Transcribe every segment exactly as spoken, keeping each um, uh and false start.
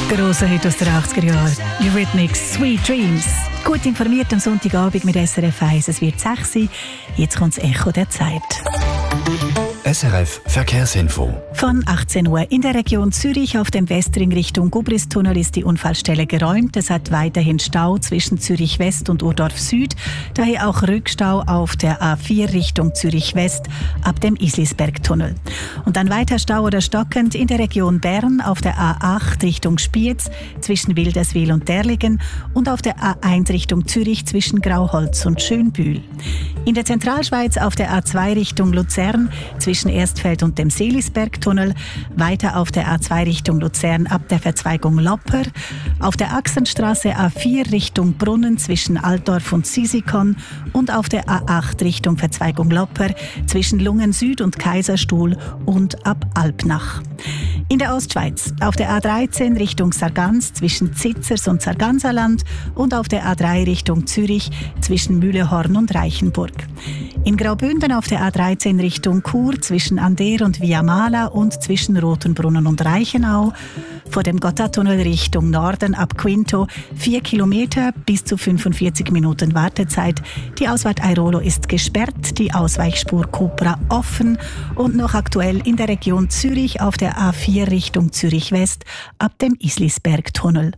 Grosser Hit aus den achtziger Jahren. Eurythmics, Sweet Dreams. Gut informiert am Sonntagabend mit S R F eins. Es wird sechs sein. Jetzt kommt das Echo der Zeit. S R F Verkehrsinfo. Von achtzehn Uhr in der Region Zürich auf dem Westring Richtung Gubristunnel ist die Unfallstelle geräumt. Es hat weiterhin Stau zwischen Zürich West und Urdorf Süd. Daher auch Rückstau auf der A vier Richtung Zürich West ab dem Islisbergtunnel. Und dann weiter Stau oder stockend in der Region Bern auf der A acht Richtung Spiez zwischen Wilderswil und Derligen und auf der A eins Richtung Zürich zwischen Grauholz und Schönbühl. In der Zentralschweiz auf der A zwei Richtung Luzern zwischen Erstfeld und dem Seelisbergtunnel, weiter auf der A zwei Richtung Luzern ab der Verzweigung Lopper, auf der Achsenstraße A vier Richtung Brunnen zwischen Altdorf und Sisikon und auf der A acht Richtung Verzweigung Lopper zwischen Lungen Süd und Kaiserstuhl und ab Alpnach. In der Ostschweiz auf der A dreizehn Richtung Sargans zwischen Zitzers und Sarganserland und auf der A drei Richtung Zürich zwischen Mühlehorn und Reichenburg. In Graubünden auf der A dreizehn Richtung Chur zwischen Ander und Viamala und zwischen Rotenbrunnen und Reichenau. Vor dem Gotthardtunnel Richtung Norden ab Quinto vier Kilometer bis zu fünfundvierzig Minuten Wartezeit. Die Ausfahrt Airolo ist gesperrt, die Ausweichspur Cupra offen und noch aktuell in der Region Zürich auf der A vier Richtung Zürich West ab dem Islisbergtunnel.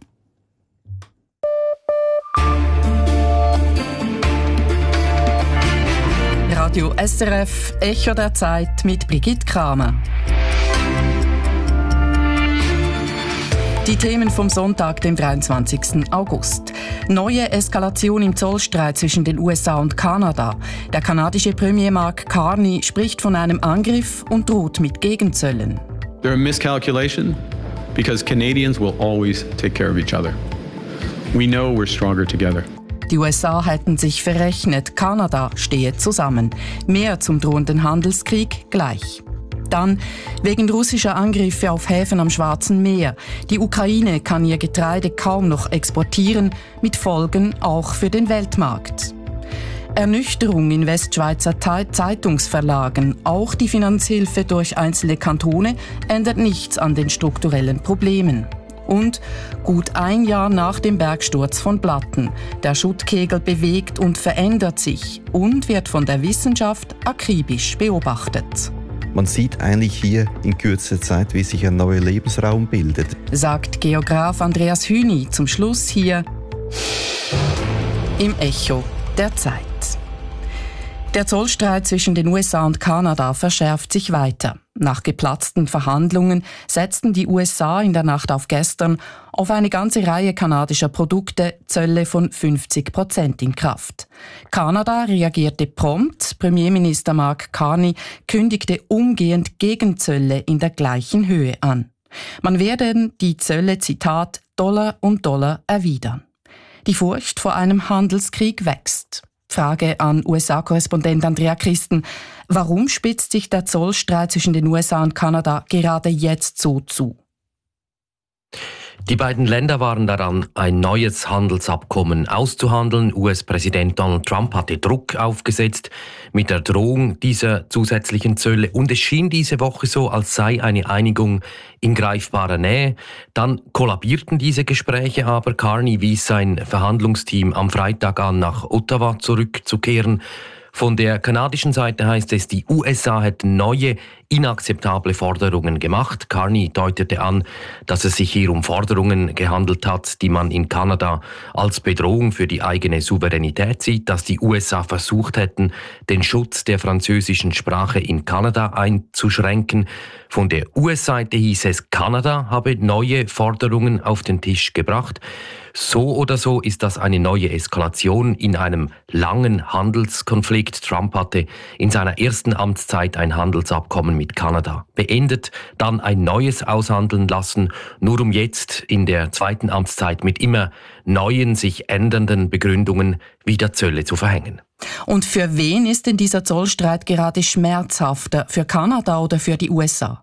Radio S R F, Echo der Zeit mit Brigitte Kramer. Die Themen vom Sonntag, dem dreiundzwanzigsten August. Neue Eskalation im Zollstreit zwischen den U S A und Kanada. Der kanadische Premier Mark Carney spricht von einem Angriff und droht mit Gegenzöllen. They're a miscalculation because Canadians will always take care of each other. We know we're stronger together. Die U S A hätten sich verrechnet, Kanada stehe zusammen. Mehr zum drohenden Handelskrieg gleich. Dann wegen russischer Angriffe auf Häfen am Schwarzen Meer. Die Ukraine kann ihr Getreide kaum noch exportieren, mit Folgen auch für den Weltmarkt. Ernüchterung in Westschweizer Zeitungsverlagen. Auch die Finanzhilfe durch einzelne Kantone ändert nichts an den strukturellen Problemen. Und gut ein Jahr nach dem Bergsturz von Blatten. Der Schuttkegel bewegt und verändert sich und wird von der Wissenschaft akribisch beobachtet. Man sieht eigentlich hier in kürzester Zeit, wie sich ein neuer Lebensraum bildet, sagt Geograf Andreas Hüni zum Schluss hier im Echo der Zeit. Der Zollstreit zwischen den U S A und Kanada verschärft sich weiter. Nach geplatzten Verhandlungen setzten die U S A in der Nacht auf gestern auf eine ganze Reihe kanadischer Produkte Zölle von fünfzig Prozent in Kraft. Kanada reagierte prompt. Premierminister Mark Carney kündigte umgehend Gegenzölle in der gleichen Höhe an. Man werde die Zölle, Zitat, Dollar um Dollar erwidern. Die Furcht vor einem Handelskrieg wächst. Frage an U S A-Korrespondent Andrea Christen. Warum spitzt sich der Zollstreit zwischen den U S A und Kanada gerade jetzt so zu? Die beiden Länder waren daran, ein neues Handelsabkommen auszuhandeln. U S-Präsident Donald Trump hatte Druck aufgesetzt mit der Drohung dieser zusätzlichen Zölle. Und es schien diese Woche so, als sei eine Einigung in greifbarer Nähe. Dann kollabierten diese Gespräche aber. Carney wies sein Verhandlungsteam am Freitag an, nach Ottawa zurückzukehren. Von der kanadischen Seite heißt es, die U S A hätten neue, inakzeptable Forderungen gemacht. Carney deutete an, dass es sich hier um Forderungen gehandelt hat, die man in Kanada als Bedrohung für die eigene Souveränität sieht, dass die U S A versucht hätten, den Schutz der französischen Sprache in Kanada einzuschränken. Von der U S-Seite hieß es, Kanada habe neue Forderungen auf den Tisch gebracht. So oder so ist das eine neue Eskalation in einem langen Handelskonflikt. Trump hatte in seiner ersten Amtszeit ein Handelsabkommen mit Kanada beendet, dann ein neues aushandeln lassen, nur um jetzt in der zweiten Amtszeit mit immer neuen, sich ändernden Begründungen wieder Zölle zu verhängen. Und für wen ist denn dieser Zollstreit gerade schmerzhafter? Für Kanada oder für die U S A?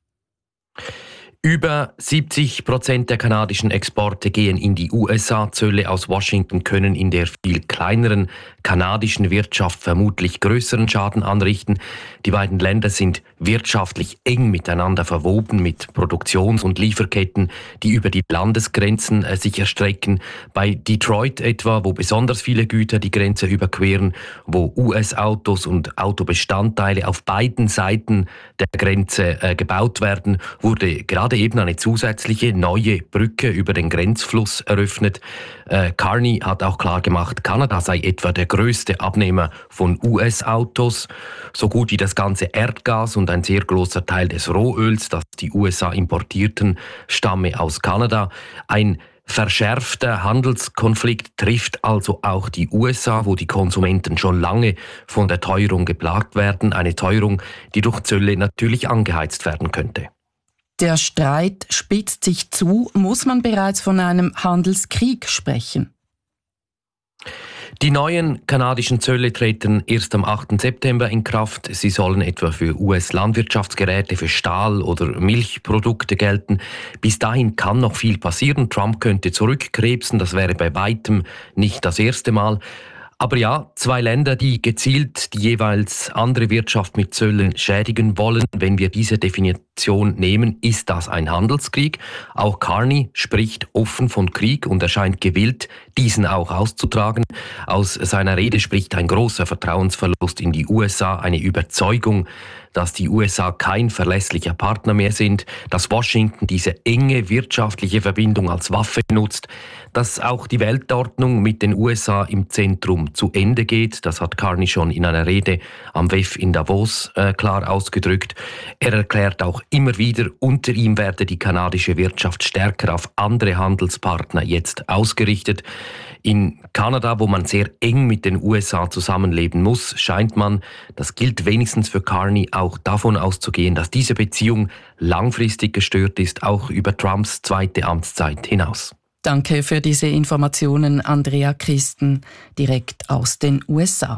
Über siebzig Prozent der kanadischen Exporte gehen in die U S A. Zölle aus Washington können in der viel kleineren kanadischen Wirtschaft vermutlich größeren Schaden anrichten. Die beiden Länder sind wirtschaftlich eng miteinander verwoben mit Produktions- und Lieferketten, die über die Landesgrenzen äh, sich erstrecken. Bei Detroit etwa, wo besonders viele Güter die Grenze überqueren, wo U S-Autos und Autobestandteile auf beiden Seiten der Grenze äh, gebaut werden, wurde gerade eben eine zusätzliche neue Brücke über den Grenzfluss eröffnet. Äh, Carney hat auch klar gemacht, Kanada sei etwa der größte Abnehmer von U S-Autos. So gut wie das ganze Erdgas und ein sehr großer Teil des Rohöls, das die U S A importierten, stamme aus Kanada. Ein verschärfter Handelskonflikt trifft also auch die U S A, wo die Konsumenten schon lange von der Teuerung geplagt werden. Eine Teuerung, die durch Zölle natürlich angeheizt werden könnte. Der Streit spitzt sich zu. Muss man bereits von einem Handelskrieg sprechen? Die neuen kanadischen Zölle treten erst am achten September in Kraft. Sie sollen etwa für U S-Landwirtschaftsgeräte, für Stahl- oder Milchprodukte gelten. Bis dahin kann noch viel passieren. Trump könnte zurückkrebsen. Das wäre bei weitem nicht das erste Mal. Aber ja, zwei Länder, die gezielt die jeweils andere Wirtschaft mit Zöllen schädigen wollen. Wenn wir diese Definition nehmen, ist das ein Handelskrieg. Auch Carney spricht offen von Krieg und erscheint gewillt, diesen auch auszutragen. Aus seiner Rede spricht ein großer Vertrauensverlust in die U S A, eine Überzeugung, dass die U S A kein verlässlicher Partner mehr sind, dass Washington diese enge wirtschaftliche Verbindung als Waffe nutzt, dass auch die Weltordnung mit den U S A im Zentrum zu Ende geht. Das hat Carney schon in einer Rede am W E F in Davos äh, klar ausgedrückt. Er erklärt auch immer wieder, unter ihm werde die kanadische Wirtschaft stärker auf andere Handelspartner jetzt ausgerichtet. In Kanada, wo man sehr eng mit den U S A zusammenleben muss, scheint man, das gilt wenigstens für Carney, auch davon auszugehen, dass diese Beziehung langfristig gestört ist, auch über Trumps zweite Amtszeit hinaus. Danke für diese Informationen, Andrea Christen, direkt aus den U S A.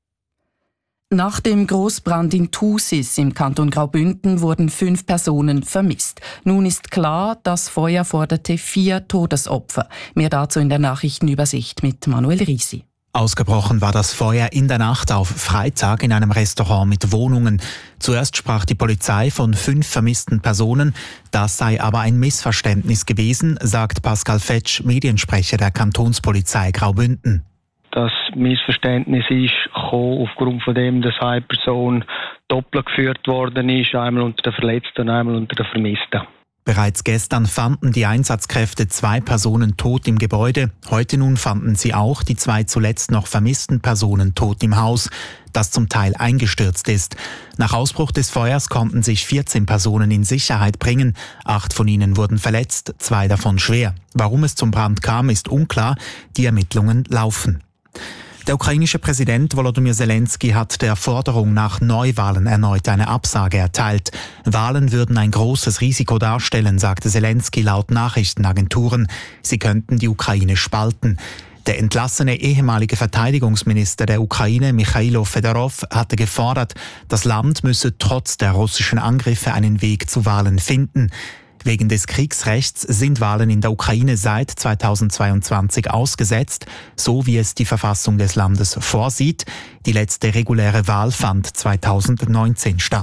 Nach dem Großbrand in Thusis im Kanton Graubünden wurden fünf Personen vermisst. Nun ist klar, das Feuer forderte vier Todesopfer. Mehr dazu in der Nachrichtenübersicht mit Manuel Risi. Ausgebrochen war das Feuer in der Nacht auf Freitag in einem Restaurant mit Wohnungen. Zuerst sprach die Polizei von fünf vermissten Personen. Das sei aber ein Missverständnis gewesen, sagt Pascal Fetsch, Mediensprecher der Kantonspolizei Graubünden. Das Missverständnis ist gekommen aufgrund von dem, dass eine Person doppelt geführt worden ist, einmal unter den Verletzten und einmal unter den Vermissten. Bereits gestern fanden die Einsatzkräfte zwei Personen tot im Gebäude. Heute nun fanden sie auch die zwei zuletzt noch vermissten Personen tot im Haus, das zum Teil eingestürzt ist. Nach Ausbruch des Feuers konnten sich vierzehn Personen in Sicherheit bringen. Acht von ihnen wurden verletzt, zwei davon schwer. Warum es zum Brand kam, ist unklar. Die Ermittlungen laufen. Der ukrainische Präsident Volodymyr Zelensky hat der Forderung nach Neuwahlen erneut eine Absage erteilt. Wahlen würden ein großes Risiko darstellen, sagte Zelensky laut Nachrichtenagenturen. Sie könnten die Ukraine spalten. Der entlassene ehemalige Verteidigungsminister der Ukraine, Michailo Fedorov, hatte gefordert, das Land müsse trotz der russischen Angriffe einen Weg zu Wahlen finden. Wegen des Kriegsrechts sind Wahlen in der Ukraine seit zweitausendzweiundzwanzig ausgesetzt, so wie es die Verfassung des Landes vorsieht. Die letzte reguläre Wahl fand zweitausendneunzehn statt.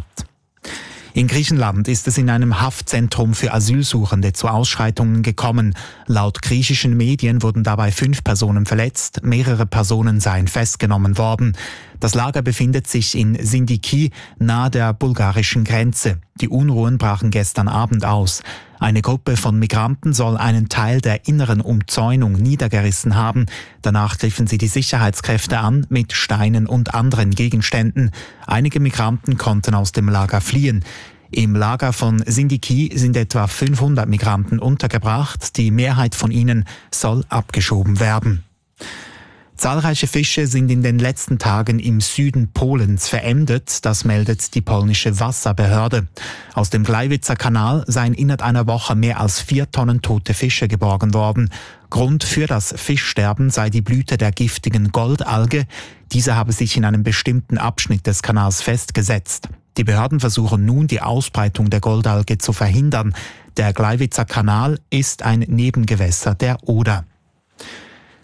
In Griechenland ist es in einem Haftzentrum für Asylsuchende zu Ausschreitungen gekommen. Laut griechischen Medien wurden dabei fünf Personen verletzt, mehrere Personen seien festgenommen worden. Das Lager befindet sich in Sindiki, nahe der bulgarischen Grenze. Die Unruhen brachen gestern Abend aus. Eine Gruppe von Migranten soll einen Teil der inneren Umzäunung niedergerissen haben. Danach griffen sie die Sicherheitskräfte an mit Steinen und anderen Gegenständen. Einige Migranten konnten aus dem Lager fliehen. Im Lager von Sindiki sind etwa fünfhundert Migranten untergebracht. Die Mehrheit von ihnen soll abgeschoben werden. Zahlreiche Fische sind in den letzten Tagen im Süden Polens verendet, das meldet die polnische Wasserbehörde. Aus dem Gleiwitzer Kanal seien innerhalb einer Woche mehr als vier Tonnen tote Fische geborgen worden. Grund für das Fischsterben sei die Blüte der giftigen Goldalge. Diese habe sich in einem bestimmten Abschnitt des Kanals festgesetzt. Die Behörden versuchen nun, die Ausbreitung der Goldalge zu verhindern. Der Gleiwitzer Kanal ist ein Nebengewässer der Oder.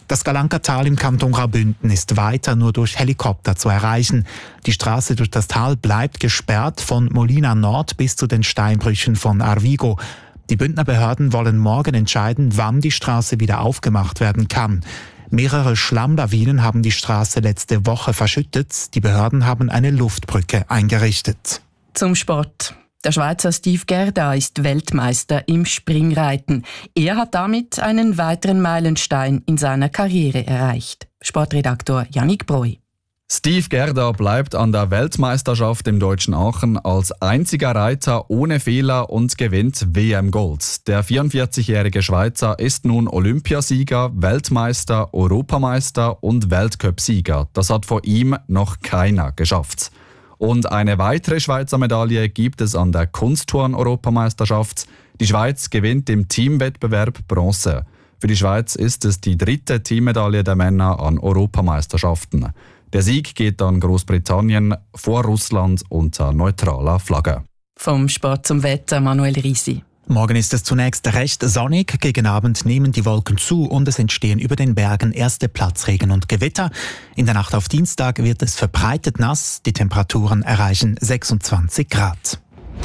Das Galanka-Tal im Kanton Graubünden ist weiter nur durch Helikopter zu erreichen. Die Straße durch das Tal bleibt gesperrt von Molina Nord bis zu den Steinbrüchen von Arvigo. Die Bündner Behörden wollen morgen entscheiden, wann die Straße wieder aufgemacht werden kann. Mehrere Schlammlawinen haben die Straße letzte Woche verschüttet. Die Behörden haben eine Luftbrücke eingerichtet. Zum Sport. Der Schweizer Steve Gerda ist Weltmeister im Springreiten. Er hat damit einen weiteren Meilenstein in seiner Karriere erreicht. Sportredaktor Yannick Breu. Steve Gerda bleibt an der Weltmeisterschaft im deutschen Aachen als einziger Reiter ohne Fehler und gewinnt W M Gold. Der vierundvierzigjährige Schweizer ist nun Olympiasieger, Weltmeister, Europameister und Weltcupsieger. Das hat vor ihm noch keiner geschafft. Und eine weitere Schweizer Medaille gibt es an der Kunstturn-Europameisterschaft. Die Schweiz gewinnt im Teamwettbewerb Bronze. Für die Schweiz ist es die dritte Teammedaille der Männer an Europameisterschaften. Der Sieg geht an Großbritannien vor Russland unter neutraler Flagge. Vom Sport zum Wetter, Manuel Risi. Morgen ist es zunächst recht sonnig, gegen Abend nehmen die Wolken zu und es entstehen über den Bergen erste Platzregen und Gewitter. In der Nacht auf Dienstag wird es verbreitet nass, die Temperaturen erreichen sechsundzwanzig Grad.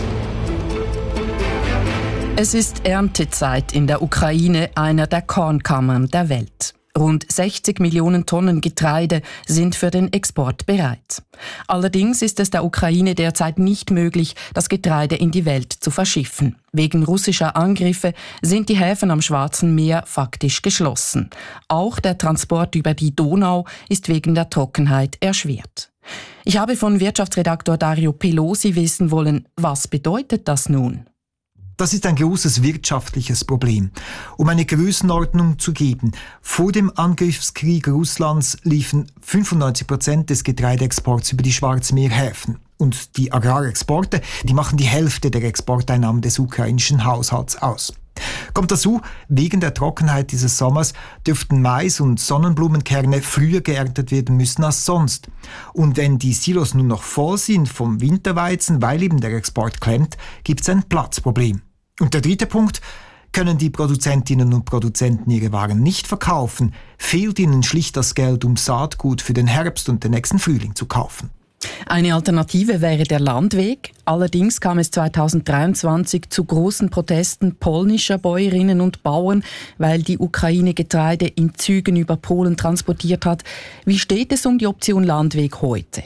Es ist Erntezeit in der Ukraine, einer der Kornkammern der Welt. Rund sechzig Millionen Tonnen Getreide sind für den Export bereit. Allerdings ist es der Ukraine derzeit nicht möglich, das Getreide in die Welt zu verschiffen. Wegen russischer Angriffe sind die Häfen am Schwarzen Meer faktisch geschlossen. Auch der Transport über die Donau ist wegen der Trockenheit erschwert. Ich habe von Wirtschaftsredaktor Dario Pelosi wissen wollen, was bedeutet das nun? Das ist ein großes wirtschaftliches Problem. Um eine Größenordnung zu geben, vor dem Angriffskrieg Russlands liefen fünfundneunzig Prozent des Getreideexports über die Schwarzmeerhäfen. Und die Agrarexporte, die machen die Hälfte der Exporteinnahmen des ukrainischen Haushalts aus. Kommt dazu, wegen der Trockenheit dieses Sommers dürften Mais- und Sonnenblumenkerne früher geerntet werden müssen als sonst. Und wenn die Silos nun noch voll sind vom Winterweizen, weil eben der Export klemmt, gibt es ein Platzproblem. Und der dritte Punkt: Können die Produzentinnen und Produzenten ihre Waren nicht verkaufen, fehlt ihnen schlicht das Geld, um Saatgut für den Herbst und den nächsten Frühling zu kaufen. Eine Alternative wäre der Landweg. Allerdings kam es zweitausenddreiundzwanzig zu großen Protesten polnischer Bäuerinnen und Bauern, weil die Ukraine Getreide in Zügen über Polen transportiert hat. Wie steht es um die Option Landweg heute?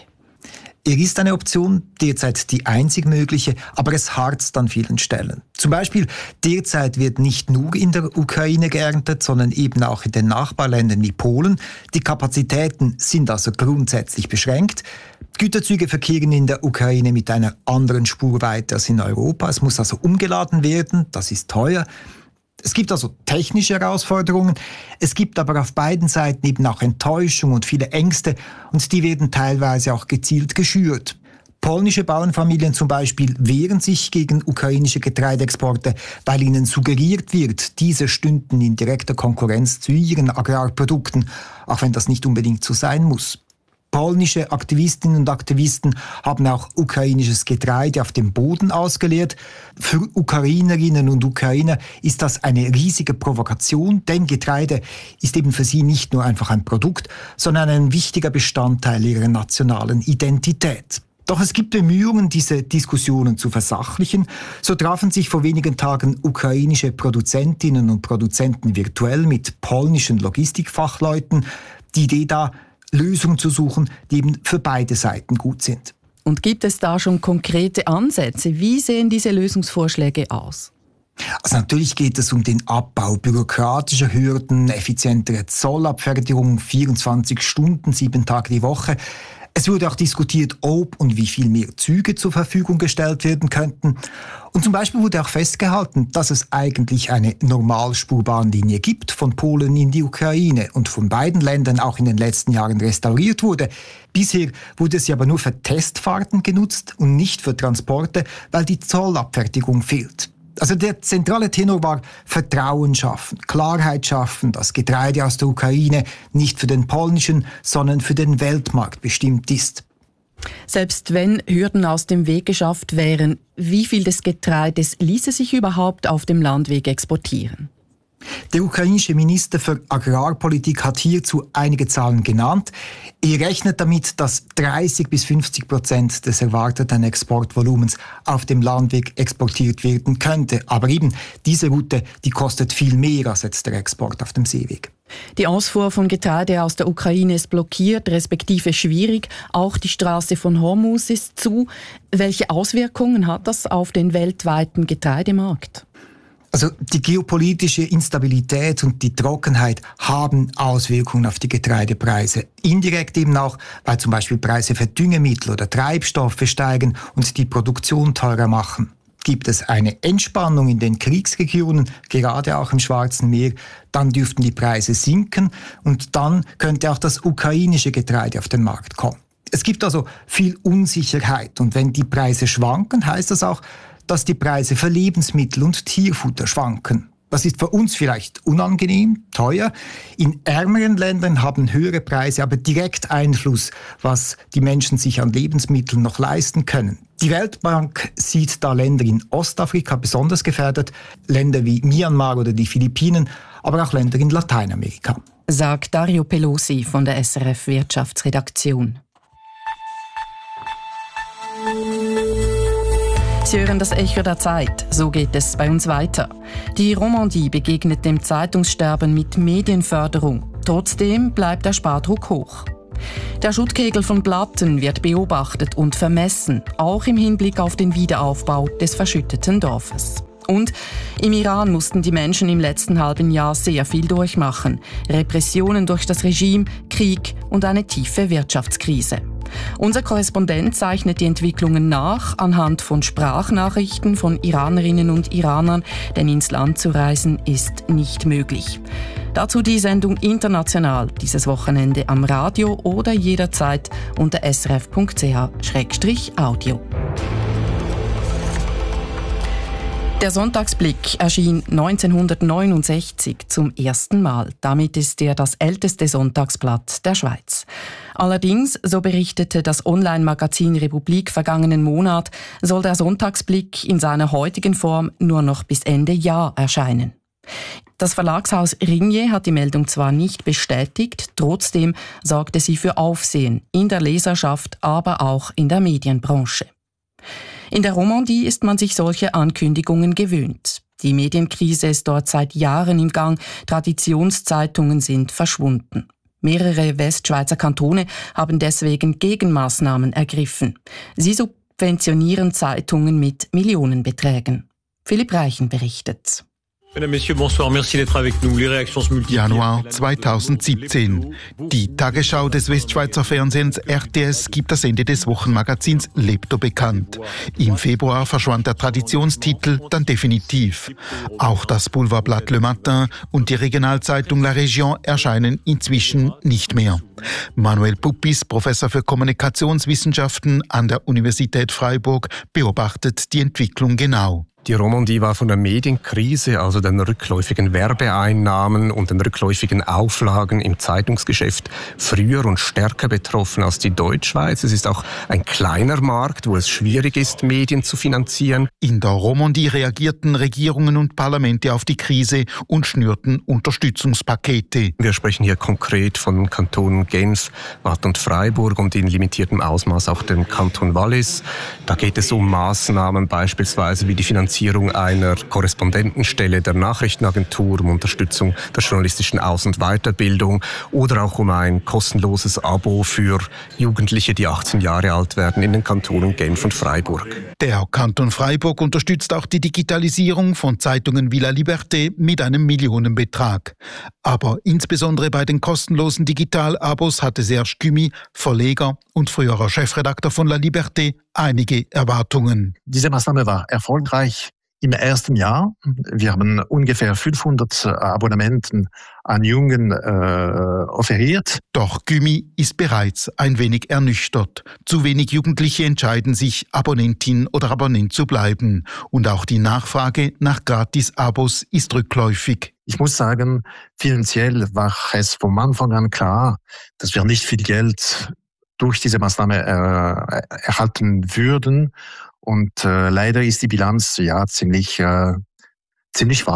Er ist eine Option, derzeit die einzig mögliche, aber es harzt an vielen Stellen. Zum Beispiel, derzeit wird nicht nur in der Ukraine geerntet, sondern eben auch in den Nachbarländern wie Polen. Die Kapazitäten sind also grundsätzlich beschränkt. Güterzüge verkehren in der Ukraine mit einer anderen Spurweite als in Europa. Es muss also umgeladen werden, das ist teuer. Es gibt also technische Herausforderungen, es gibt aber auf beiden Seiten eben auch Enttäuschung und viele Ängste und die werden teilweise auch gezielt geschürt. Polnische Bauernfamilien zum Beispiel wehren sich gegen ukrainische Getreideexporte, weil ihnen suggeriert wird, diese stünden in direkter Konkurrenz zu ihren Agrarprodukten, auch wenn das nicht unbedingt so sein muss. Polnische Aktivistinnen und Aktivisten haben auch ukrainisches Getreide auf dem Boden ausgeleert. Für Ukrainerinnen und Ukrainer ist das eine riesige Provokation, denn Getreide ist eben für sie nicht nur einfach ein Produkt, sondern ein wichtiger Bestandteil ihrer nationalen Identität. Doch es gibt Bemühungen, diese Diskussionen zu versachlichen. So trafen sich vor wenigen Tagen ukrainische Produzentinnen und Produzenten virtuell mit polnischen Logistikfachleuten. Die Idee da, Lösungen zu suchen, die eben für beide Seiten gut sind. Und gibt es da schon konkrete Ansätze? Wie sehen diese Lösungsvorschläge aus? Also natürlich geht es um den Abbau bürokratischer Hürden, effizientere Zollabfertigung, vierundzwanzig Stunden, sieben Tage die Woche. Es wurde auch diskutiert, ob und wie viel mehr Züge zur Verfügung gestellt werden könnten. Und zum Beispiel wurde auch festgehalten, dass es eigentlich eine Normalspurbahnlinie gibt von Polen in die Ukraine und von beiden Ländern auch in den letzten Jahren restauriert wurde. Bisher wurde sie aber nur für Testfahrten genutzt und nicht für Transporte, weil die Zollabfertigung fehlt. Also der zentrale Tenor war Vertrauen schaffen, Klarheit schaffen, dass Getreide aus der Ukraine nicht für den polnischen, sondern für den Weltmarkt bestimmt ist. Selbst wenn Hürden aus dem Weg geschafft wären, wie viel des Getreides ließe sich überhaupt auf dem Landweg exportieren? Der ukrainische Minister für Agrarpolitik hat hierzu einige Zahlen genannt. Er rechnet damit, dass dreißig bis fünfzig Prozent des erwarteten Exportvolumens auf dem Landweg exportiert werden könnte. Aber eben, diese Route, die kostet viel mehr als jetzt der Export auf dem Seeweg. Die Ausfuhr von Getreide aus der Ukraine ist blockiert, respektive schwierig. Auch die Straße von Hormuz ist zu. Welche Auswirkungen hat das auf den weltweiten Getreidemarkt? Also die geopolitische Instabilität und die Trockenheit haben Auswirkungen auf die Getreidepreise. Indirekt eben auch, weil zum Beispiel Preise für Düngemittel oder Treibstoffe steigen und die Produktion teurer machen. Gibt es eine Entspannung in den Kriegsregionen, gerade auch im Schwarzen Meer, dann dürften die Preise sinken und dann könnte auch das ukrainische Getreide auf den Markt kommen. Es gibt also viel Unsicherheit und wenn die Preise schwanken, heißt das auch, dass die Preise für Lebensmittel und Tierfutter schwanken. Das ist für uns vielleicht unangenehm, teuer. In ärmeren Ländern haben höhere Preise aber direkt Einfluss, was die Menschen sich an Lebensmitteln noch leisten können. Die Weltbank sieht da Länder in Ostafrika besonders gefährdet, Länder wie Myanmar oder die Philippinen, aber auch Länder in Lateinamerika. Sagt Dario Pelosi von der S R F Wirtschaftsredaktion. Sie hören das Echo der Zeit. So geht es bei uns weiter. Die Romandie begegnet dem Zeitungssterben mit Medienförderung. Trotzdem bleibt der Spardruck hoch. Der Schuttkegel von Blatten wird beobachtet und vermessen, auch im Hinblick auf den Wiederaufbau des verschütteten Dorfes. Und im Iran mussten die Menschen im letzten halben Jahr sehr viel durchmachen. Repressionen durch das Regime, Krieg und eine tiefe Wirtschaftskrise. Unser Korrespondent zeichnet die Entwicklungen nach anhand von Sprachnachrichten von Iranerinnen und Iranern, denn ins Land zu reisen ist nicht möglich. Dazu die Sendung International dieses Wochenende am Radio oder jederzeit unter s r f punkt c h slash audio. Der Sonntagsblick erschien neunzehnhundertneunundsechzig zum ersten Mal. Damit ist er das älteste Sonntagsblatt der Schweiz. Allerdings, so berichtete das Online-Magazin Republik vergangenen Monat, soll der Sonntagsblick in seiner heutigen Form nur noch bis Ende Jahr erscheinen. Das Verlagshaus Ringier hat die Meldung zwar nicht bestätigt, trotzdem sorgte sie für Aufsehen in der Leserschaft, aber auch in der Medienbranche. In der Romandie ist man sich solche Ankündigungen gewöhnt. Die Medienkrise ist dort seit Jahren im Gang, Traditionszeitungen sind verschwunden. Mehrere Westschweizer Kantone haben deswegen Gegenmaßnahmen ergriffen. Sie subventionieren Zeitungen mit Millionenbeträgen. Philipp Reichen berichtet. Januar zweitausendsiebzehn. Die Tagesschau des Westschweizer Fernsehens R T S gibt das Ende des Wochenmagazins Lebto bekannt. Im Februar verschwand der Traditionstitel dann definitiv. Auch das Boulevardblatt Le Matin und die Regionalzeitung La Région erscheinen inzwischen nicht mehr. Manuel Puppis, Professor für Kommunikationswissenschaften an der Universität Freiburg, beobachtet die Entwicklung genau. Die Romandie war von der Medienkrise, also den rückläufigen Werbeeinnahmen und den rückläufigen Auflagen im Zeitungsgeschäft, früher und stärker betroffen als die Deutschschweiz. Es ist auch ein kleiner Markt, wo es schwierig ist, Medien zu finanzieren. In der Romandie reagierten Regierungen und Parlamente auf die Krise und schnürten Unterstützungspakete. Wir sprechen hier konkret von den Kantonen Genf, Waadt und Freiburg und in limitiertem Ausmaß auch dem Kanton Wallis. Da geht es um Maßnahmen beispielsweise wie die Finanzierung einer Korrespondentenstelle der Nachrichtenagentur, um Unterstützung der journalistischen Aus- und Weiterbildung oder auch um ein kostenloses Abo für Jugendliche, die achtzehn Jahre alt werden, in den Kantonen Genf und Freiburg. Der Kanton Freiburg unterstützt auch die Digitalisierung von Zeitungen wie La Liberté mit einem Millionenbetrag. Aber insbesondere bei den kostenlosen Digitalabos hatte Serge Cumi, Verleger und früherer Chefredakteur von La Liberté, einige Erwartungen. Diese Maßnahme war erfolgreich im ersten Jahr. Wir haben ungefähr fünfhundert Abonnementen an Jungen äh, offeriert. Doch Cumi ist bereits ein wenig ernüchtert. Zu wenig Jugendliche entscheiden sich, Abonnentin oder Abonnent zu bleiben. Und auch die Nachfrage nach Gratis-Abos ist rückläufig. Ich muss sagen, finanziell war es vom Anfang an klar, dass wir nicht viel Geld durch diese Maßnahme äh, erhalten würden. Und äh, leider ist die Bilanz ja ziemlich, äh, ziemlich schwach.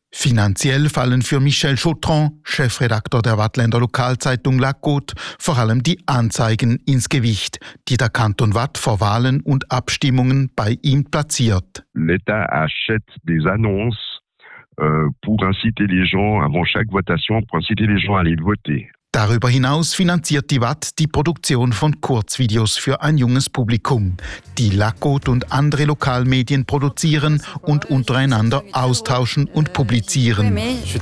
Finanziell fallen für Michel Chautron, Chefredakteur der Waadtländer Lokalzeitung La Côte, vor allem die Anzeigen ins Gewicht, die der Kanton Waadt vor Wahlen und Abstimmungen bei ihm platziert. L'État achète des annonces euh, pour inciter les gens avant chaque votation, pour inciter les gens à aller voter. Darüber hinaus finanziert die Waadt die Produktion von Kurzvideos für ein junges Publikum, die La Côte und andere Lokalmedien produzieren und untereinander austauschen und publizieren.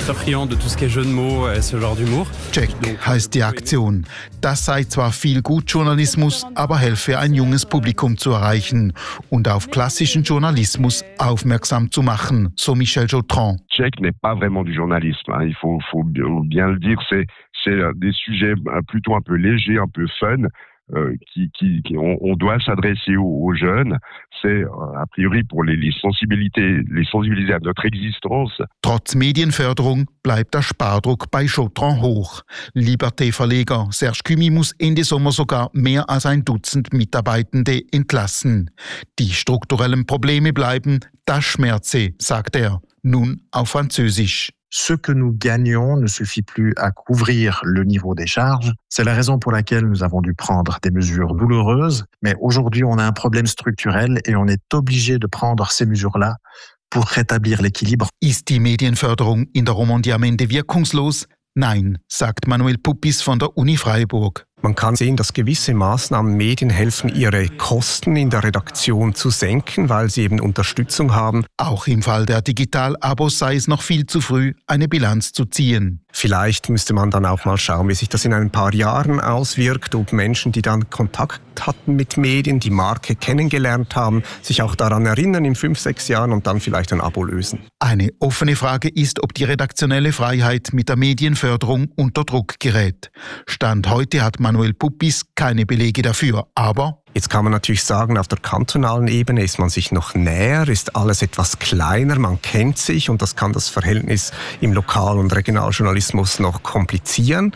Check heißt die Aktion. Das sei zwar viel Gutjournalismus, aber helfe ein junges Publikum zu erreichen und auf klassischen Journalismus aufmerksam zu machen, so Michel Chautron. Check n'est pas vraiment du journalisme, hein. Il faut, faut bien le dire, c'est c'est des sujets plutôt un peu légers, un peu fun, euh, qui, qui, qui on, on doit s'adresser aux, aux jeunes. C'est euh, a priori pour les, les sensibilités, les sensibiliser à notre existence. Trotz Medienförderung bleibt der Spardruck bei Chautron hoch. Liberté-Verleger Serge Kümi muss Ende Sommer sogar mehr als ein Dutzend Mitarbeitende entlassen. Die strukturellen Probleme bleiben, das schmerze, sagt er, nun auf Französisch. Ce que nous gagnons ne suffit plus à couvrir le niveau des charges. C'est la raison pour laquelle nous avons dû prendre des mesures douloureuses. Mais aujourd'hui, on a un problème structurel et on est obligé de prendre ces mesures-là pour rétablir l'équilibre. Ist die Medienförderung in der Romandie am Ende wirkungslos? Nein, sagt Manuel Puppis von der Uni Freiburg. Man kann sehen, dass gewisse Maßnahmen Medien helfen, ihre Kosten in der Redaktion zu senken, weil sie eben Unterstützung haben. Auch im Fall der Digital-Abos sei es noch viel zu früh, eine Bilanz zu ziehen. Vielleicht müsste man dann auch mal schauen, wie sich das in ein paar Jahren auswirkt, ob Menschen, die dann Kontakt hatten mit Medien, die Marke kennengelernt haben, sich auch daran erinnern in fünf, sechs Jahren und dann vielleicht ein Abo lösen. Eine offene Frage ist, ob die redaktionelle Freiheit mit der Medienförderung unter Druck gerät. Stand heute hat Manuel Puppis keine Belege dafür, aber... Jetzt kann man natürlich sagen, auf der kantonalen Ebene ist man sich noch näher, ist alles etwas kleiner, man kennt sich und das kann das Verhältnis im Lokal- und Regionaljournalismus noch komplizieren.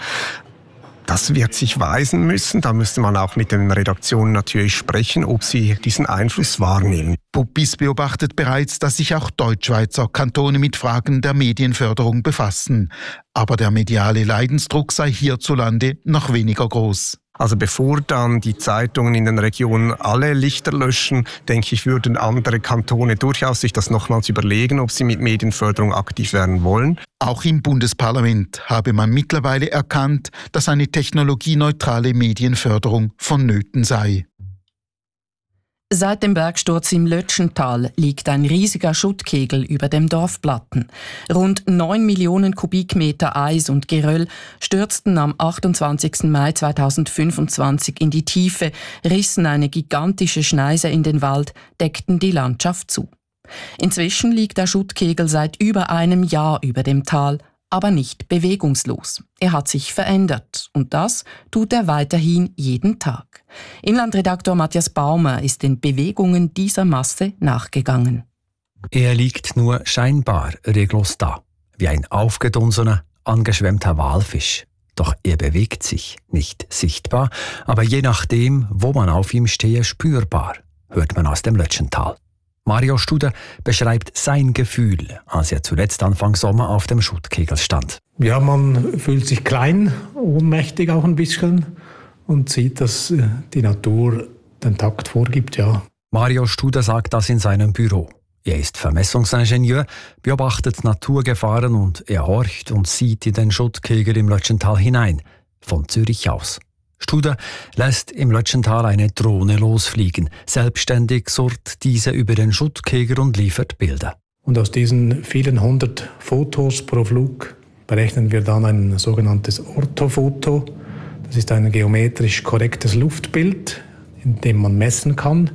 Das wird sich weisen müssen. Da müsste man auch mit den Redaktionen natürlich sprechen, ob sie diesen Einfluss wahrnehmen. Puppis beobachtet bereits, dass sich auch Deutschschweizer Kantone mit Fragen der Medienförderung befassen. Aber der mediale Leidensdruck sei hierzulande noch weniger groß. Also bevor dann die Zeitungen in den Regionen alle Lichter löschen, denke ich, würden andere Kantone durchaus sich das nochmals überlegen, ob sie mit Medienförderung aktiv werden wollen. Auch im Bundesparlament habe man mittlerweile erkannt, dass eine technologieneutrale Medienförderung vonnöten sei. Seit dem Bergsturz im Lötschental liegt ein riesiger Schuttkegel über dem Dorfplatten. Rund neun Millionen Kubikmeter Eis und Geröll stürzten am achtundzwanzigsten Mai zweitausendfünfundzwanzig in die Tiefe, rissen eine gigantische Schneise in den Wald, deckten die Landschaft zu. Inzwischen liegt der Schuttkegel seit über einem Jahr über dem Tal, aber nicht bewegungslos. Er hat sich verändert und das tut er weiterhin jeden Tag. Inlandredaktor Matthias Baumer ist den Bewegungen dieser Masse nachgegangen. Er liegt nur scheinbar reglos da, wie ein aufgedunsener, angeschwemmter Walfisch. Doch er bewegt sich, nicht sichtbar, aber je nachdem, wo man auf ihm stehe, spürbar, hört man aus dem Lötschental. Mario Studer beschreibt sein Gefühl, als er zuletzt Anfang Sommer auf dem Schuttkegel stand. Ja, man fühlt sich klein, ohnmächtig auch ein bisschen und sieht, dass die Natur den Takt vorgibt, ja. Mario Studer sagt das in seinem Büro. Er ist Vermessungsingenieur, beobachtet Naturgefahren und er horcht und sieht in den Schuttkegel im Lötschental hinein, von Zürich aus. Studer lässt im Lötschental eine Drohne losfliegen. Selbstständig surrt diese über den Schuttkegel und liefert Bilder. Und aus diesen vielen hundert Fotos pro Flug berechnen wir dann ein sogenanntes Orthofoto. Das ist ein geometrisch korrektes Luftbild, in dem man messen kann,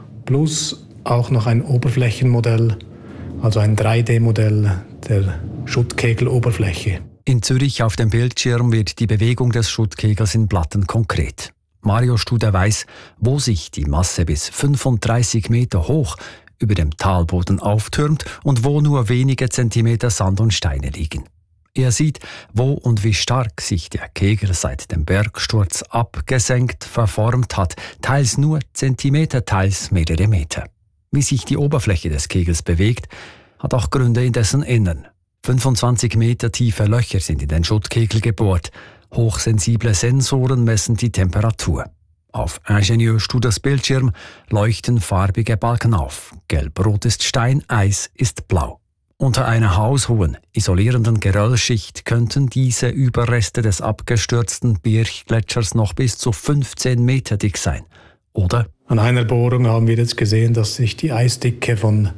plus auch noch ein Oberflächenmodell, also ein drei D Modell der Schuttkegeloberfläche. In Zürich auf dem Bildschirm wird die Bewegung des Schuttkegels in Platten konkret. Mario Studer weiß, wo sich die Masse bis fünfunddreißig Meter hoch über dem Talboden auftürmt und wo nur wenige Zentimeter Sand und Steine liegen. Er sieht, wo und wie stark sich der Kegel seit dem Bergsturz abgesenkt verformt hat, teils nur Zentimeter, teils mehrere Meter. Wie sich die Oberfläche des Kegels bewegt, hat auch Gründe in dessen Innern. fünfundzwanzig Meter tiefe Löcher sind in den Schuttkegel gebohrt. Hochsensible Sensoren messen die Temperatur. Auf Ingenieurstudios Bildschirm leuchten farbige Balken auf. Gelb-rot ist Stein, Eis ist blau. Unter einer haushohen, isolierenden Geröllschicht könnten diese Überreste des abgestürzten Birchgletschers noch bis zu fünfzehn Meter dick sein. Oder? An einer Bohrung haben wir jetzt gesehen, dass sich die Eisdicke von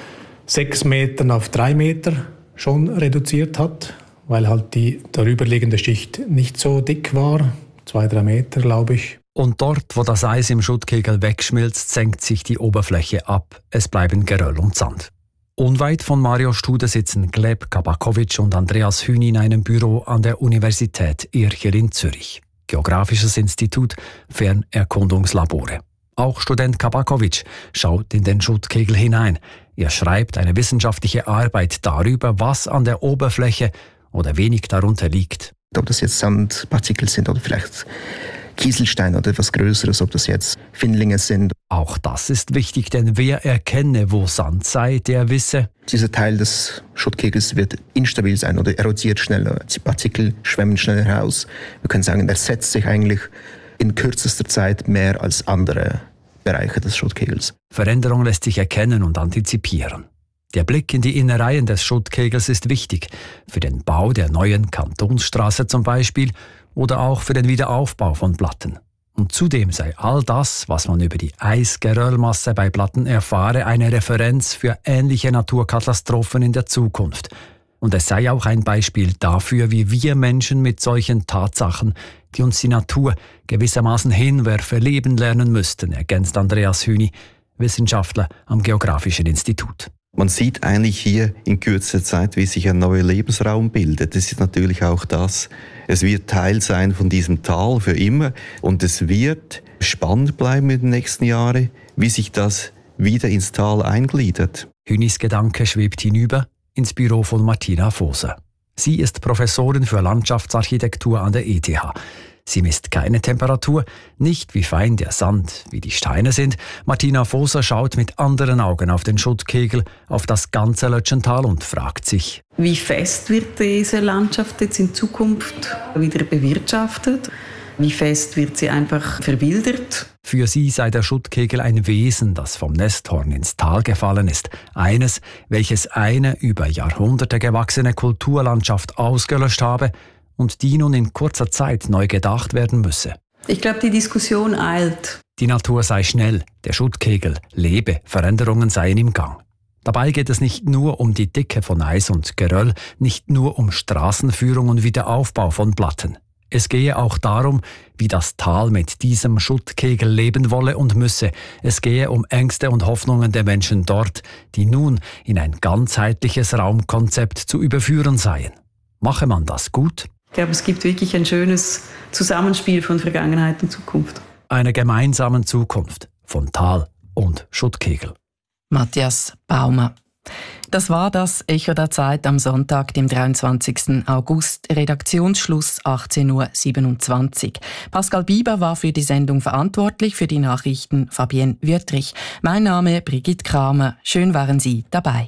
sechs Metern auf drei Meter schon reduziert hat, weil halt die darüberliegende Schicht nicht so dick war. Zwei, drei Meter, glaube ich. Und dort, wo das Eis im Schuttkegel wegschmilzt, senkt sich die Oberfläche ab. Es bleiben Geröll und Sand. Unweit von Mario Stude sitzen Gleb Kabakovic und Andreas Hüni in einem Büro an der Universität Irchel in Zürich. Geografisches Institut, Fernerkundungslabore. Auch Student Kabakovic schaut in den Schuttkegel hinein. Er schreibt eine wissenschaftliche Arbeit darüber, was an der Oberfläche oder wenig darunter liegt. Ob das jetzt Sandpartikel sind oder vielleicht Kieselstein oder etwas Größeres, ob das jetzt Findlinge sind. Auch das ist wichtig, denn wer erkenne, wo Sand sei, der wisse. Dieser Teil des Schuttkegels wird instabil sein oder erodiert schneller. Die Partikel schwemmen schneller heraus. Wir können sagen, er setzt sich eigentlich in kürzester Zeit mehr als andere Bereiche des Schuttkegels. Veränderung lässt sich erkennen und antizipieren. Der Blick in die Innereien des Schuttkegels ist wichtig. Für den Bau der neuen Kantonsstraße zum Beispiel oder auch für den Wiederaufbau von Platten. Und zudem sei all das, was man über die Eisgeröllmasse bei Platten erfahre, eine Referenz für ähnliche Naturkatastrophen in der Zukunft. Und es sei auch ein Beispiel dafür, wie wir Menschen mit solchen Tatsachen, die uns die Natur gewissermaßen hinwerfe, leben lernen müssten, ergänzt Andreas Hüni, Wissenschaftler am Geografischen Institut. Man sieht eigentlich hier in kürzester Zeit, wie sich ein neuer Lebensraum bildet. Das ist natürlich auch das. Es wird Teil sein von diesem Tal für immer und es wird spannend bleiben in den nächsten Jahren, wie sich das wieder ins Tal eingliedert. Hünis Gedanke schwebt hinüber ins Büro von Martina Foser. Sie ist Professorin für Landschaftsarchitektur an der E T H. Sie misst keine Temperatur, nicht wie fein der Sand, wie die Steine sind. Martina Foser schaut mit anderen Augen auf den Schuttkegel, auf das ganze Lötschental und fragt sich: Wie fest wird diese Landschaft jetzt in Zukunft wieder bewirtschaftet? Wie fest wird sie einfach verwildert? Für sie sei der Schuttkegel ein Wesen, das vom Nesthorn ins Tal gefallen ist. Eines, welches eine über Jahrhunderte gewachsene Kulturlandschaft ausgelöscht habe und die nun in kurzer Zeit neu gedacht werden müsse. Ich glaube, die Diskussion eilt. Die Natur sei schnell, der Schuttkegel lebe, Veränderungen seien im Gang. Dabei geht es nicht nur um die Dicke von Eis und Geröll, nicht nur um Straßenführung und Wiederaufbau von Platten. Es gehe auch darum, wie das Tal mit diesem Schuttkegel leben wolle und müsse. Es gehe um Ängste und Hoffnungen der Menschen dort, die nun in ein ganzheitliches Raumkonzept zu überführen seien. Mache man das gut? Ich glaube, es gibt wirklich ein schönes Zusammenspiel von Vergangenheit und Zukunft. Einer gemeinsamen Zukunft von Tal und Schuttkegel. Matthias Baumer. Das war das Echo der Zeit am Sonntag, dem dreiundzwanzigsten August, Redaktionsschluss achtzehn Uhr siebenundzwanzig. Pascal Bieber war für die Sendung verantwortlich, für die Nachrichten Fabienne Wüttrich. Mein Name Brigitte Kramer. Schön waren Sie dabei.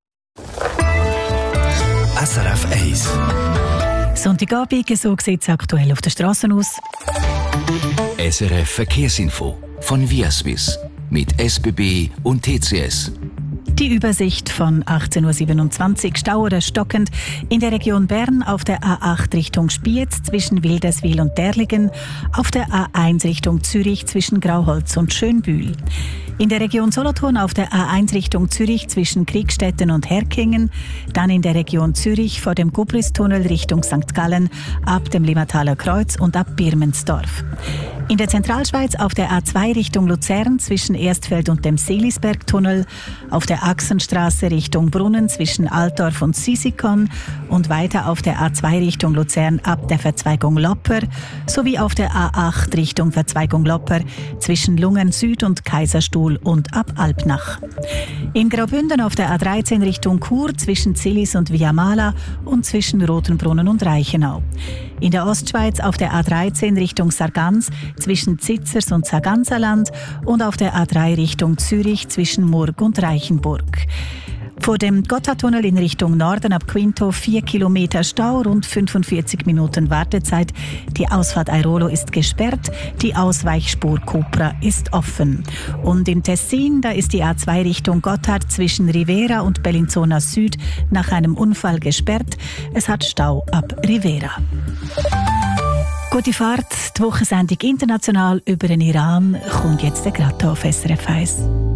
S R F eins. Sonntagabend, so sieht es aktuell auf der Straße aus. S R F Verkehrsinfo von Viaswiss mit S B B und T C S. Die Übersicht von achtzehn Uhr siebenundzwanzig, Stau oder stockend in der Region Bern auf der A acht Richtung Spiez zwischen Wilderswil und Derligen, auf der A eins Richtung Zürich zwischen Grauholz und Schönbühl. In der Region Solothurn auf der A eins Richtung Zürich zwischen Kriegstetten und Herkingen, dann in der Region Zürich vor dem Gubristunnel Richtung Sankt Gallen ab dem Limmataler Kreuz und ab Birmensdorf. In der Zentralschweiz auf der A zwei Richtung Luzern zwischen Erstfeld und dem Seelisbergtunnel, auf der Achsenstraße Richtung Brunnen zwischen Altdorf und Sisikon und weiter auf der A zwei Richtung Luzern ab der Verzweigung Lopper sowie auf der A acht Richtung Verzweigung Lopper zwischen Lungen Süd und Kaiserstuhl und ab Alpnach. In Graubünden auf der A dreizehn Richtung Chur zwischen Zillis und Viamala und zwischen Rotenbrunnen und Reichenau. In der Ostschweiz auf der A dreizehn Richtung Sargans zwischen Zitzers und Sarganserland und auf der A drei Richtung Zürich zwischen Murg und Reichenburg. Vor dem Gotthardtunnel in Richtung Norden ab Quinto vier Kilometer Stau, rund fünfundvierzig Minuten Wartezeit. Die Ausfahrt Airolo ist gesperrt, die Ausweichspur Cupra ist offen. Und im Tessin, da ist die A zwei Richtung Gotthard zwischen Rivera und Bellinzona Süd nach einem Unfall gesperrt. Es hat Stau ab Rivera. Gute Fahrt, die Wochensendung international über den Iran kommt jetzt gerade auf S R F eins.